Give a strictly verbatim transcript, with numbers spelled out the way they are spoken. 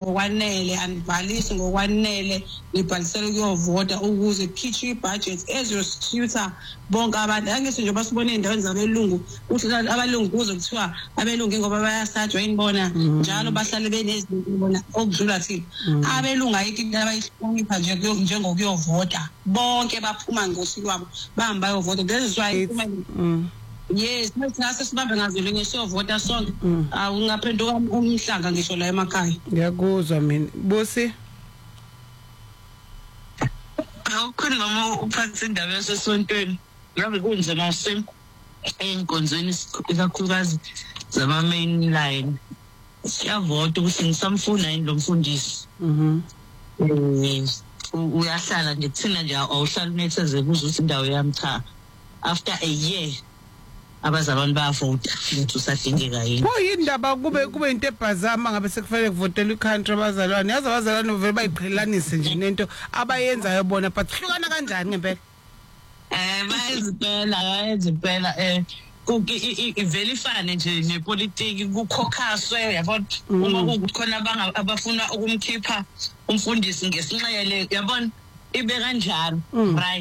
ngokwanele anibhalisi ngokwanele nibhalisele ukuyovota ukuze kukhishwe ibudget ezositha bonke abantu angise nje basibone endaweni zabelungu uthi abalungu kuze kuthiwa abelungu ngoba bayasajwa inibona njalo bahlale benezinto bona okudlula thina abelungu ayikho into abayihlonipha nje njengokuyovota bonke baphuma ngosiko lwabo bahamba bayovota that's why yes nase sibambe ngazulu ngesiyovota sonke awungaphenduka umhlanga ngisho la emakhaya ngiyakuzwa mina bosi awukhona noma uphathe indaba yasesontweni ngabe kunzima use enkonzweni ikakhulukazi zama main line siyavota ukuthi ngisamfuna yini lo mfundisi mhm uyahlala nje kuthina nje awuhlala unetheze kuze ukuthi indawo yami cha after a year abazalwane bayavota ukuthi usadingeka yini pho indaba kube kube into ebhazama ngabe sekufanele kuvotela iCountry abazalwane yazi abazalwane vele bayiqhelanise nje nento abayenzayo bona but hlukana kanjani ngempela eh bayizipela bayizipela eh ivelifane nje nepolitiki kukhokhaswe yabona uma kukhona abafuna ukumkhipha umfundisi ngesinxele yabona ibe kanjalo right